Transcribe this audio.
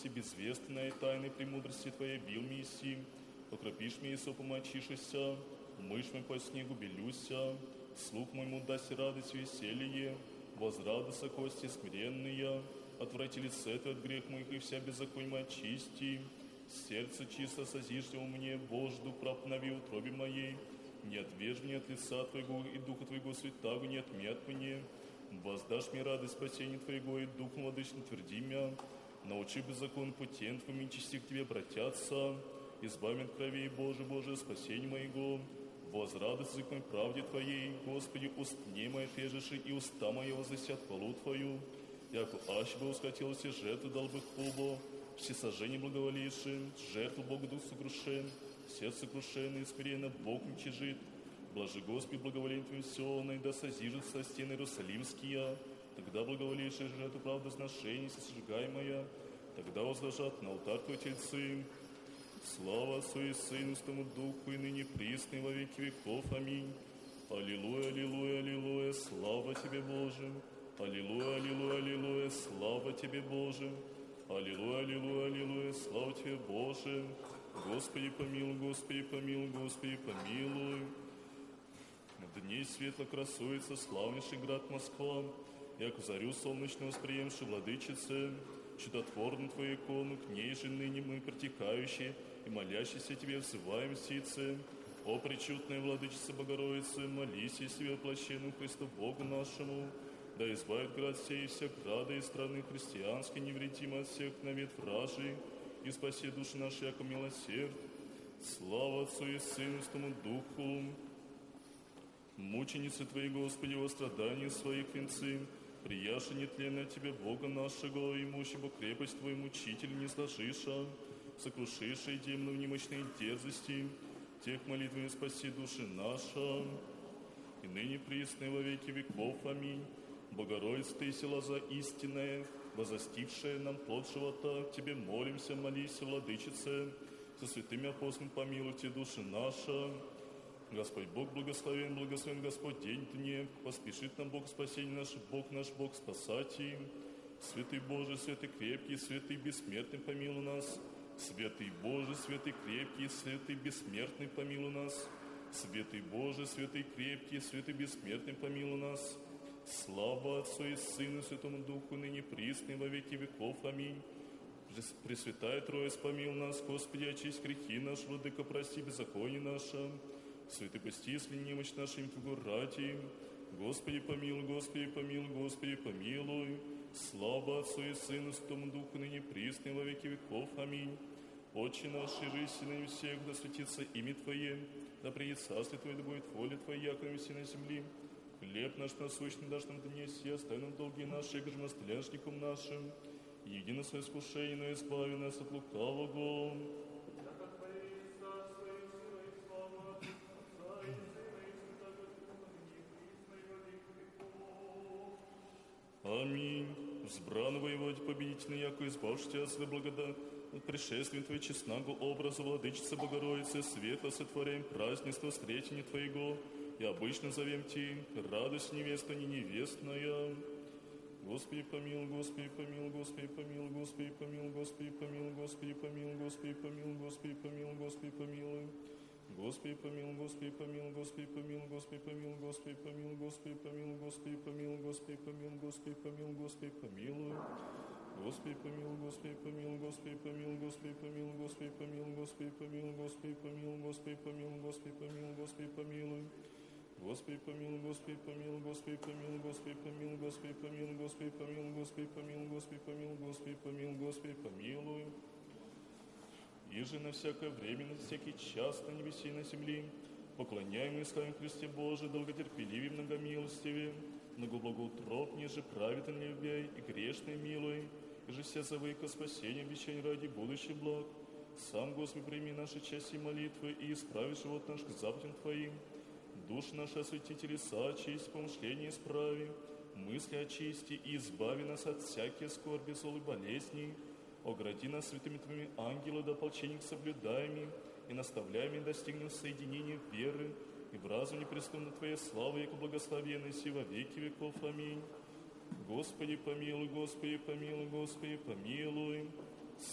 мудрости, безвестной тайной премудрости Твоей бил миси, покропишь мне и сопомочишься, мышь мой по снегу белюся, слух моему даст радость и веселье, возрадоса кости смиренные, отврати лице Ты от грех моих и вся беззаконие очисти, сердце чисто созижь у мне, Боже, дух проповнави в утробе моей, не отвержь мне от лица Твоего и Духа Твоего святаго не отмет мне, воздашь мне радость спасения Твоего и Дух владычный тверди мя, научи беззакон путем Твоим и чести к Тебе обратятся, избави от крови, Боже, спасение моего, возрадость язык мой правде Твоей, Господи, устни мои трежеши, и уста мои возвестят хвалу Твою, яко аще бы усхотелось и жертву дал бы хулбо, всесожжение благоволивши, жертву Богу дух сокрушен, сердце крушенное и смиренно Бог не чижит, блажи Господи, благоволение Твоим сёлной, да созижутся стены Иерусалимские, тогда благоволивши жертву правды сношений сожигаемая, тогда возложат на алтарь Твой тельцы. Слава Отцу и Сыну, и Святому Духу, и ныне присно, и во веки веков. Аминь. Аллилуйя, аллилуйя, аллилуйя, слава Тебе, Боже. Аллилуйя, аллилуйя, аллилуйя, слава Тебе, Боже. Аллилуйя, аллилуйя, аллилуйя, слава Тебе, Боже. Господи помилуй, Господи помилуй, Господи помилуй. В дни светло красуется славнейший град Москва, яко зарю солнечную восприемши владычице, чудотворну Твою икону, к ней же ныне мы протекающие и молящиеся Тебе взываем сице. О, пречутная владычица Богородицы, молись и себе воплощенную Христу Богу нашему, да избавит град сей и всех града и страны христианской невредимо от всех навет вражий, и спаси души наши, яко милосерд. Слава Отцу и Сыну и Святому Духу. Мученицы Твои, Господи, во страдании своих венцы, прияши нетленно Тебе, Бога нашего, и мощибо крепость Твою, мучитель, не сложиша, сокрушиша и демну в немощной дерзости, тех молитвами спаси души наша, и ныне пресны во веки веков. Аминь. Богородица Ты, селоза истинная, возостившая нам плод живота, к Тебе молимся, молись, Владычице, со святыми апостолами помилуйте души наша. Господь Бог благословен, благословен Господь день дне, поспешит нам Бог спасение наш Бог спасати. Святый Боже, святый крепкий, святый бессмертный помилуй нас. Святый Боже, святый крепкий, святый бессмертный помилуй нас. Святый Боже, святый крепкий, святый бессмертный помилуй нас. Слава Отцу и Сыну и Святому Духу, ныне присно и во веки веков. Аминь. Пресвятая Троица, помилуй нас, Господи, очисть грехи наши, Владыка, прости беззаконие наше. Святый пусти, если немощь наша им Твою ради. Господи помилуй, Господи помилуй, Господи помилуй. Слава Отцу и Сыну и Святому Духу, ныне присно и во веки веков. Аминь. Отче наш, иже на всех, да светится имя Твое, да приедет царствие Твое, да будет воля Твоя, яко на веси на земли. Хлеб наш насущный дашь нам днесь, и оставь нам долги наши, как же мы столешникам нашим. Еди на свое искушение, но избави нас от лукавого. Аминь. Взбран воеводе победительный, яко избавши тебя от благодать, от пришествия Твоей честного образа, Владычицы Богородицы, светло сотворяем празднество встретения Твоего, и обычно зовем Ти, радость невеста не невестная. Господи помилуй, Господи помилуй, Господи помилуй, Господи помилуй, Господи помилуй, Господи помилуй, Господи помилуй, Господи помилуй, Господи помилуй. Господи помилуй, Господи помилуй, Господи помилуй, Господи помилуй, Господи помилуй, Господи помилуй, Господи помилуй, Господи помилуй, Господи помилуй, Господи помилуй. Господи помилуй, Господи помилуй, Господи помилуй, Господи помилуй, Господи помилуй, Господи помилуй, Господи помилуй, Господи помилуй, Господи помилуй, Господи помилуй. Господи помилуй, Господи помилуй, Господи помилуй, Господи помилуй, Господи помилуй, Господи помилуй, Господи помилуй, Господи помилуй, Господи помилуй, Господи помилуй. Иже на всякое время, на всякий час, на небесе и на земле, поклоняем и славим Христе Божий, долготерпеливый, многомилостивый, многоблагоутробней же праведен любяй и грешный милуй, и же все зовы ко спасению обещаний ради будущих благ. Сам, Господи, прими наши части и молитвы, и исправи живот наш к заповедям Твоим. Души наши осветители очисти, помышления исправи, мысли очисти и избави нас от всяких скорби, зол и болезней. Огради нас святыми Твоими ангелы, да ополченник соблюдаеми, и наставляеми достигнем соединения веры, и в разум непреступно Твоей славы, яко благословенной си во веки веков. Аминь. Господи помилуй, Господи помилуй, Господи помилуй.